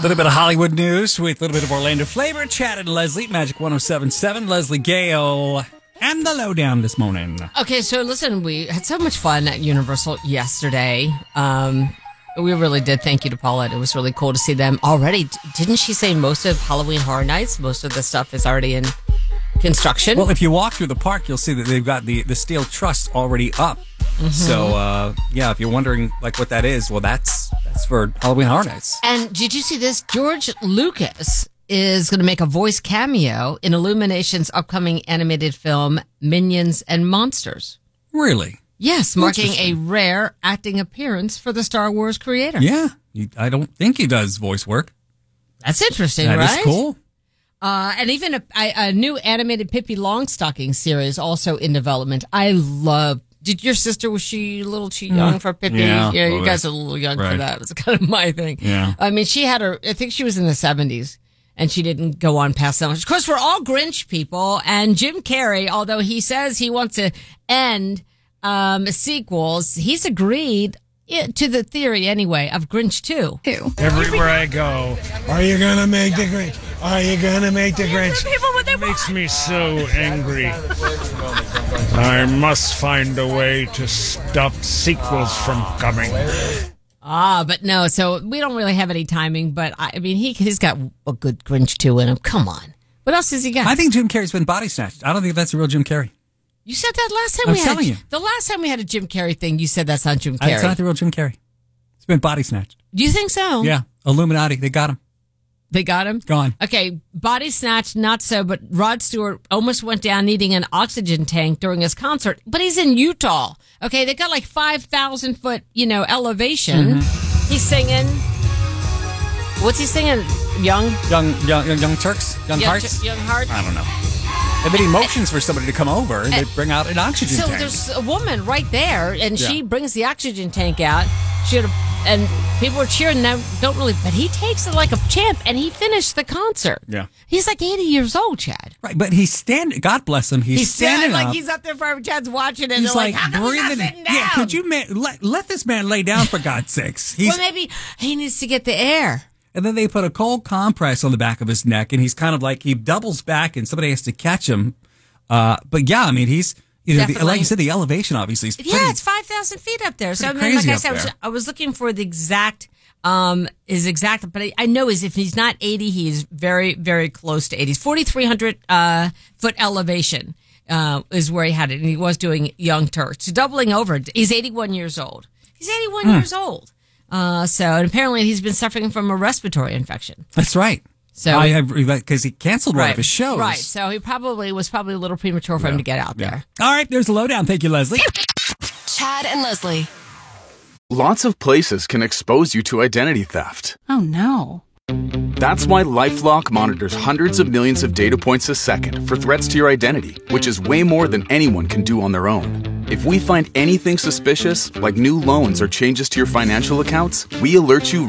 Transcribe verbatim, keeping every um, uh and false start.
little bit of Hollywood news with a little bit of Orlando flavor. Chad and Leslie, Magic one oh seven point seven. Leslie Gale and the lowdown this morning. Okay, so listen, we had so much fun at Universal yesterday. Um, we really did. Thank you to Paulette. It was really cool to see them already. Didn't she say most of Halloween Horror Nights, most of the stuff is already in construction? Well, if you walk through the park, you'll see that they've got the, the steel truss already up. Mm-hmm. So, uh, yeah, if you're wondering like what that is, well, that's that's for Halloween Horror Nights. And did you see this? George Lucas is going to make a voice cameo in Illumination's upcoming animated film, Minions and Monsters. Really? Yes, marking a rare acting appearance for the Star Wars creator. Yeah, he, I don't think he does voice work. That's interesting, that right? That is cool. Uh, and even a, a, a new animated Pippi Longstocking series also in development. I love. Did your sister, was she a little too young for Pippi? Yeah, yeah you well, guys are a little young right. for that. It's kind of my thing. Yeah. I mean, she had her, I think she was in the seventies, and she didn't go on past that much. Of course, we're all Grinch people, and Jim Carrey, although he says he wants to end um, sequels, he's agreed to the theory, anyway, of Grinch two. Ew. Everywhere I go, are you going to make the Grinch? Are you going to make the Grinch? It makes me so angry. I must find a way to stop sequels from coming. Ah, but no, so we don't really have any timing, but I, I mean, he, he's got a good Grinch two in him. Come on. What else has he got? I think Jim Carrey's been body snatched. I don't think that's a real Jim Carrey. You said that last time I'm we had telling you. The last time we had a Jim Carrey thing, you said that's not Jim Carrey. It's not the real Jim Carrey. It's been body snatched. Do you think so? Yeah. Illuminati, they got him. They got him? Gone. Okay, body snatched, not so, but Rod Stewart almost went down needing an oxygen tank during his concert, but he's in Utah. Okay, they got like five thousand foot, you know, elevation. Mm-hmm. He's singing. What's he singing? Young? Young young, young Turks? Young, young Hearts? T- young Hearts? I don't know. And then he motions for somebody to come over, and, and they bring out an oxygen so tank. So there's a woman right there, and yeah. she brings the oxygen tank out. She had a, and people were cheering. Now don't really, but he takes it like a champ, and he finished the concert. Yeah, he's like eighty years old, Chad. Right, but he's standing. God bless him. He's, he's standing standing up. like he's up there for Chad's watching it. He's and like, like how come breathing. he's not sitting down? Yeah, could you man, let let this man lay down for God's sakes? He's, well, maybe he needs to get the air. And then they put a cold compress on the back of his neck, and he's kind of like he doubles back, and somebody has to catch him. Uh, but yeah, I mean, he's, you know, the, like you said, the elevation obviously is pretty, yeah, it's five thousand feet up there. So I mean, like I said, I was, I was looking for the exact, um, his exact, but I, I know is if he's not eighty, he's very, very close to eighty. He's forty-three hundred, uh, foot elevation, uh, is where he had it. And he was doing Young Turks, doubling over. He's eighty-one years old. He's eighty-one mm. years old. Uh, so, and apparently he's been suffering from a respiratory infection. That's right. So, because he canceled one right, of his shows. Right. So he probably was probably a little premature for yeah, him to get out yeah. there. All right. There's a lowdown. Thank you, Leslie. Chad and Leslie. Lots of places can expose you to identity theft. Oh, no. That's why LifeLock monitors hundreds of millions of data points a second for threats to your identity, which is way more than anyone can do on their own. If we find anything suspicious, like new loans or changes to your financial accounts, we alert you